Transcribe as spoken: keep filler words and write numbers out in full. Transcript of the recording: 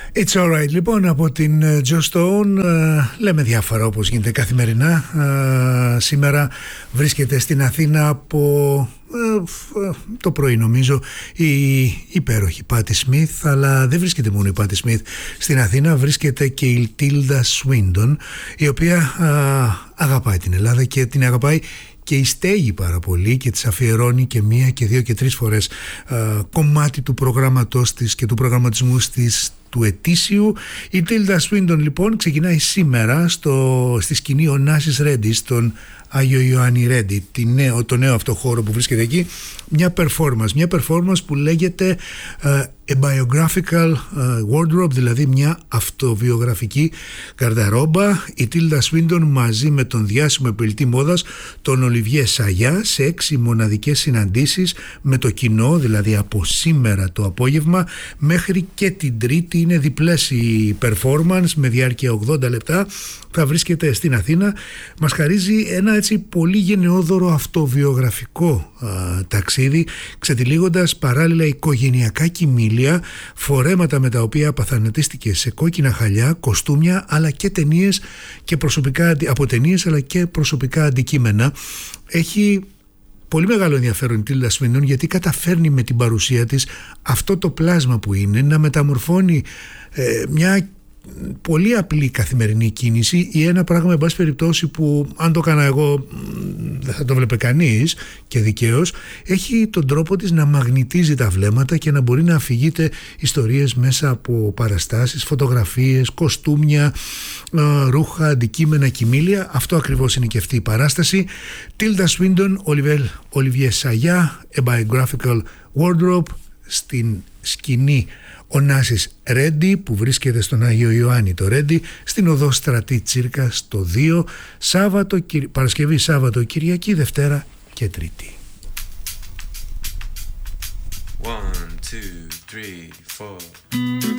It's alright, λοιπόν, από την Joe Stone. uh, λέμε διάφορα όπως γίνεται καθημερινά. uh, Σήμερα βρίσκεται στην Αθήνα από uh, το πρωί, νομίζω, η υπέροχη Patti Smith. Αλλά δεν βρίσκεται μόνο η Patti Smith στην Αθήνα, βρίσκεται και η Tilda Swinton, η οποία uh, αγαπάει την Ελλάδα και την αγαπάει και η στέγει πάρα πολύ και της αφιερώνει και μία και δύο και τρεις φορές uh, κομμάτι του προγράμματός της και του προγραμματισμού της του ετήσιου. Η Tilda Swinton, λοιπόν, ξεκινάει σήμερα στο, στη σκηνή Onassis Ready, στον Άγιο Ιωάννη Ρέντι, νέο, το νέο αυτό χώρο που βρίσκεται εκεί, μια performance, μια performance που λέγεται uh, a biographical uh, wardrobe, δηλαδή μια αυτοβιογραφική καρδαρόμπα. Η Tilda Swinton μαζί με τον διάσημο επιλητή μόδας τον Ολιβιέ Σαγιά σε έξι μοναδικές συναντήσεις με το κοινό, δηλαδή από σήμερα το απόγευμα μέχρι και την Τρίτη. Είναι διπλές η performance με διάρκεια ογδόντα λεπτά. Θα βρίσκεται στην Αθήνα. Μας χαρίζει ένα έτσι πολύ γενναιόδωρο αυτοβιογραφικό α, ταξίδι, ξετυλίγοντας παράλληλα οικογενειακά κοιμήλια, φορέματα με τα οποία παθανατίστηκε σε κόκκινα χαλιά, κοστούμια, αλλά και ταινίες και προσωπικά, από ταινίες αλλά και προσωπικά αντικείμενα. Έχει πολύ μεγάλο ενδιαφέρον η Tilda Swinton, γιατί καταφέρνει με την παρουσία της αυτό το πλάσμα που είναι να μεταμορφώνει ε, μια πολύ απλή καθημερινή κίνηση ή ένα πράγμα, εν πάση περιπτώσει, που αν το έκανα εγώ δεν θα το βλέπε κανείς, και δικαίως. Έχει τον τρόπο της να μαγνητίζει τα βλέμματα και να μπορεί να αφηγείται ιστορίες μέσα από παραστάσεις, φωτογραφίες, κοστούμια, ρούχα, αντικείμενα, κοιμήλια. Αυτό ακριβώς είναι και αυτή η παράσταση. Tilda Swinton, Olivier Sayah, A Biographical Wardrobe, στην σκηνή Onassis Ready, που βρίσκεται στον Άγιο Ιωάννη το Ρέντι, στην οδό Στρατή Τσίρκα στο δύο, Σάββατο, Παρασκευή, Σάββατο, Κυριακή, Δευτέρα και Τρίτη. One, two, three, four.